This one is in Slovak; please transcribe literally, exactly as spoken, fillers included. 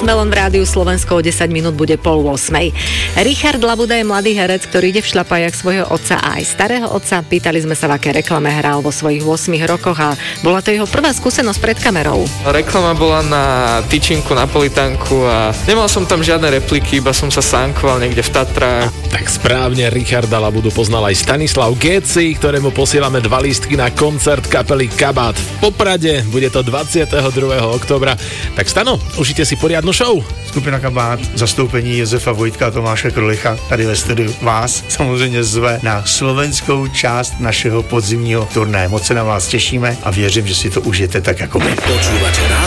Melon v rádiu Slovensko, o desať minút bude pol ôsmej. Richard Labuda je mladý herec, ktorý ide v šľapajách svojho otca a aj starého otca. Pýtali sme sa, v aké reklame hral vo svojich ôsmich rokoch a bola to jeho prvá skúsenosť pred kamerou. Reklama bola na tyčinku, napolitánku a nemal som tam žiadne repliky, iba som sa sánkoval niekde v Tatrách. Tak správne, Richarda Labudu poznal aj Stanislav Géci, ktorému posielame dva lístky na koncert kapely Kabát v Poprade. Bude to dvadsiateho druhého októbra. Tak Stano, užite si poriadnu show. Skupina Kabát, zastoupení Josefa Vojtka a Tomáše Krolicha tady ve studiu vás samozřejmě zve na slovenskou část našeho podzimního turné. Moc se na vás těšíme a věřím, že si to užijete tak jako my.